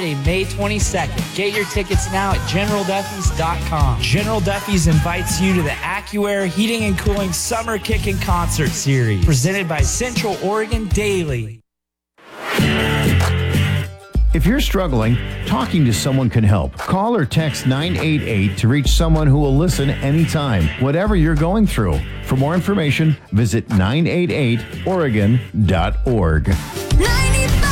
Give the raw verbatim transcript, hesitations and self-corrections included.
May twenty-second. Get your tickets now at general duffys dot com. General Duffy's invites you to the AccuAir Heating and Cooling Summer Kickin' Concert Series, presented by Central Oregon Daily. If you're struggling, talking to someone can help. Call or text nine eight eight to reach someone who will listen anytime, whatever you're going through. For more information, visit nine eight eight oregon dot org. ninety-five